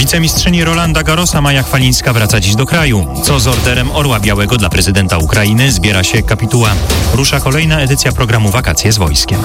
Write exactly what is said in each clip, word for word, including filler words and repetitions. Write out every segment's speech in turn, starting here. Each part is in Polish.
Wicemistrzyni Rolanda Garrosa Maja Chwalińska wraca dziś do kraju. Co z orderem Orła Białego dla prezydenta Ukrainy? Zbiera się kapituła. Rusza kolejna edycja programu Wakacje z wojskiem.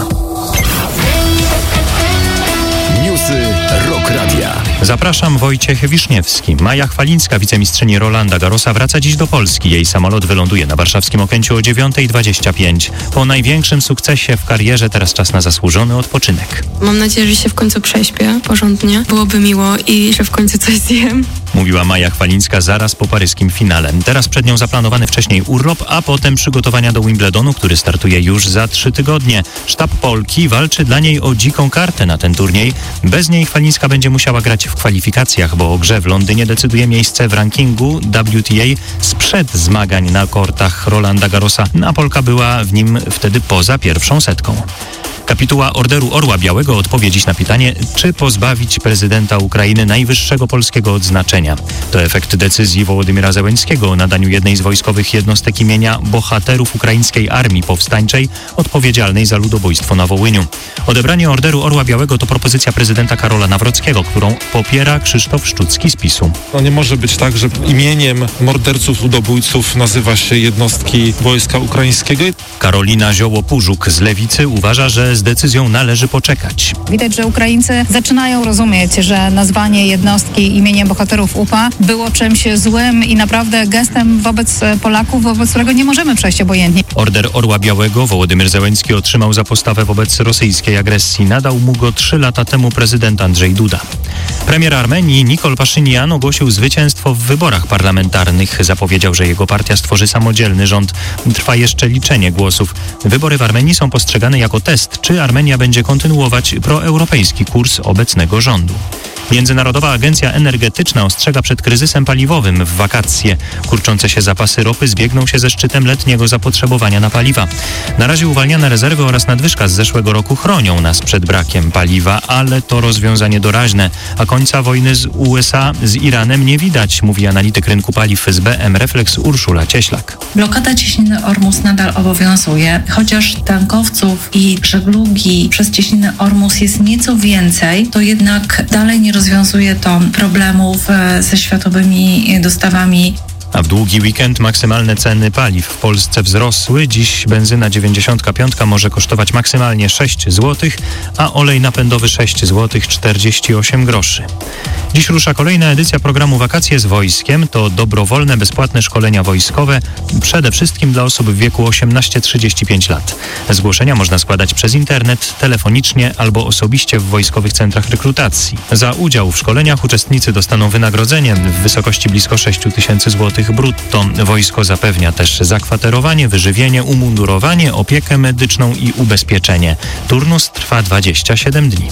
Newsy Rock Radia. Zapraszam, Wojciech Wiszniewski. Maja Chwalińska, wicemistrzyni Rolanda Garrosa, wraca dziś do Polski. Jej samolot wyląduje na warszawskim Okęciu o dziewiąta dwadzieścia pięć. Po największym sukcesie w karierze teraz czas na zasłużony odpoczynek. Mam nadzieję, że się w końcu prześpię porządnie. Byłoby miło i że w końcu coś zjem. Mówiła Maja Chwalińska zaraz po paryskim finale. Teraz przed nią zaplanowany wcześniej urlop, a potem przygotowania do Wimbledonu, który startuje już za trzy tygodnie. Sztab Polki walczy dla niej o dziką kartę na ten turniej. Bez niej Chwalińska będzie musiała grać w kwalifikacjach, bo o grze w Londynie decyduje miejsce w rankingu W T A sprzed zmagań na kortach Rolanda Garrosa, a Polka była w nim wtedy poza pierwszą setką. Kapituła Orderu Orła Białego odpowie dziś na pytanie, czy pozbawić prezydenta Ukrainy najwyższego polskiego odznaczenia. To efekt decyzji Wołodymyra Zełenskiego o nadaniu jednej z wojskowych jednostek imienia bohaterów ukraińskiej armii powstańczej odpowiedzialnej za ludobójstwo na Wołyniu. Odebranie Orderu Orła Białego to propozycja prezydenta Karola Nawrockiego, którą popiera Krzysztof Szczucki z PiSu. No nie może być tak, że imieniem morderców, ludobójców nazywa się jednostki wojska ukraińskiego. Karolina Zioło-Pużuk z Lewicy uważa, że z decyzją należy poczekać. Widać, że Ukraińcy zaczynają rozumieć, że nazwanie jednostki imieniem bohaterów U P A było czymś złym i naprawdę gestem wobec Polaków, wobec którego nie możemy przejść obojętnie. Order Orła Białego Wołodymyr Zełenski otrzymał za postawę wobec rosyjskiej agresji. Nadał mu go trzy lata temu prezydent Andrzej Duda. Premier Armenii Nikol Paszynian ogłosił zwycięstwo w wyborach parlamentarnych. Zapowiedział, że jego partia stworzy samodzielny rząd. Trwa jeszcze liczenie głosów. Wybory w Armenii są postrzegane jako test, czy Armenia będzie kontynuować proeuropejski kurs obecnego rządu. Międzynarodowa Agencja Energetyczna ostrzega przed kryzysem paliwowym w wakacje. Kurczące się zapasy ropy zbiegną się ze szczytem letniego zapotrzebowania na paliwa. Na razie uwalniane rezerwy oraz nadwyżka z zeszłego roku chronią nas przed brakiem paliwa, ale to rozwiązanie doraźne, a końca wojny z U S A z Iranem nie widać, mówi analityk rynku paliw z B M Reflex Urszula Cieślak. Blokada cieśniny Ormus nadal obowiązuje, chociaż tankowców i żeglugi przez cieśninę Ormus jest nieco więcej, to jednak dalej nie rozwiązuje to problemów ze światowymi dostawami. A w długi weekend maksymalne ceny paliw w Polsce wzrosły. Dziś benzyna dziewięćdziesiąt pięć może kosztować maksymalnie sześć złotych, a olej napędowy sześć złotych czterdzieści osiem groszy. Dziś rusza kolejna edycja programu Wakacje z wojskiem. To dobrowolne, bezpłatne szkolenia wojskowe, przede wszystkim dla osób w wieku osiemnaście do trzydziestu pięciu lat. Zgłoszenia można składać przez internet, telefonicznie albo osobiście w wojskowych centrach rekrutacji. Za udział w szkoleniach uczestnicy dostaną wynagrodzenie w wysokości blisko sześć tysięcy złotych brutto. Wojsko zapewnia też zakwaterowanie, wyżywienie, umundurowanie, opiekę medyczną i ubezpieczenie. Turnus trwa dwadzieścia siedem dni.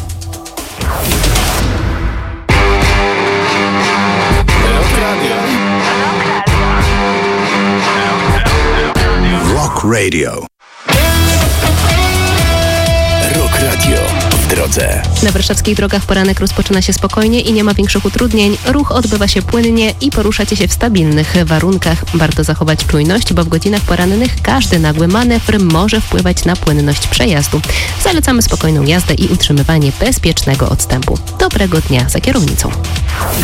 Rock Radio. Rock Radio w drodze. Na warszawskich drogach poranek rozpoczyna się spokojnie i nie ma większych utrudnień. Ruch odbywa się płynnie i poruszacie się w stabilnych warunkach. Warto zachować czujność, bo w godzinach porannych każdy nagły manewr może wpływać na płynność przejazdu. Zalecamy spokojną jazdę i utrzymywanie bezpiecznego odstępu. Dobrego dnia za kierownicą.